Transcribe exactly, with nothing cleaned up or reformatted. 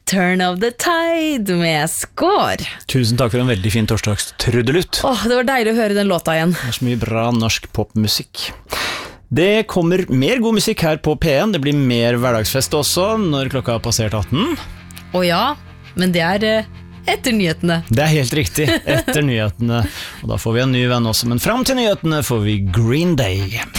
Turn of the Tide med Skår. Tusen takk for en veldig fin torsdagstrudelutt. Åh, det var deilig å høre den låta igjen. Det er så mye bra norsk popmusikk. Det kommer mer god musikk her på P en. Det blir mer hverdagsfest også når klokka har passert atten. Å ja, men det er uh, etter nyhetene. Det er helt riktig, etter nyhetene. Og da får vi en ny venn også, men frem til nyhetene får vi Green Day.